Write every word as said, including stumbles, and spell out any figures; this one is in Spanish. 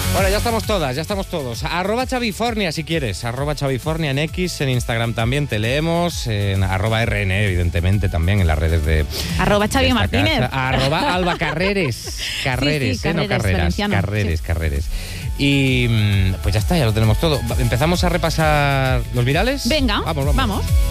Bueno, ya estamos todas, ya estamos todos. Arroba Chavifornia si quieres, arroba Chavifornia en X, en Instagram también te leemos, en arroba R N, evidentemente también en las redes de... Arroba Xavi Martínez. Casa. Arroba Alba Carreres. Carreres, sí, sí, eh, no Carreres, carreras, valenciano, Carreres, sí. Carreres. Y pues ya está, ya lo tenemos todo. ¿Empezamos a repasar los virales? Venga, vamos. vamos. vamos.